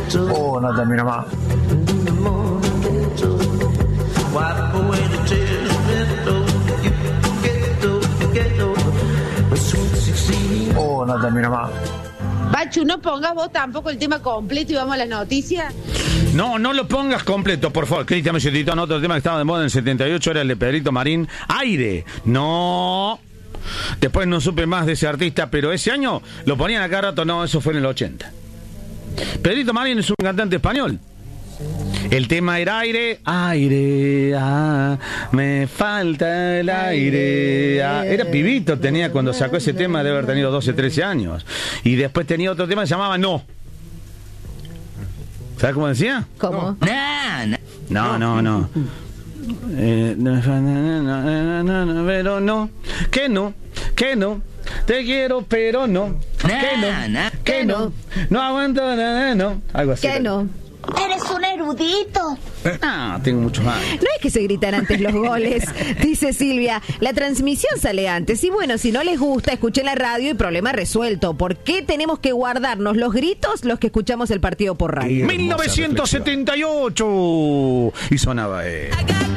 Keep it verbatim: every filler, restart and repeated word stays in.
Oh, no termina más. Oh, no termina más. Bachu, no pongas vos tampoco el tema completo y vamos a las noticias. No, no lo pongas completo, por favor. Cristian me citó en otro tema que estaba de moda en el setenta y ocho, era el de Pedrito Marín. Aire. No. Después no supe más de ese artista, pero ese año lo ponían a cada rato. No, eso fue en el ochenta. Pedrito Marín es un cantante español. El tema era aire, aire, ah, me falta el aire. Ah. Era pibito, tenía cuando sacó ese tema, debe haber tenido doce, trece años. Y después tenía otro tema que se llamaba No. ¿Sabes cómo decía? ¿Cómo? No, no, no. Eh, pero no, que no, que no. Te quiero, pero no. Que no, que no. No aguanto, no, no. Algo así. Que no. Eres un erudito. Ah, tengo muchos más. No es que se gritan antes los goles, dice Silvia. La transmisión sale antes. Y bueno, si no les gusta, escuchen la radio y problema resuelto. ¿Por qué tenemos que guardarnos los gritos los que escuchamos el partido por radio? mil novecientos setenta y ocho. Y sonaba, eh.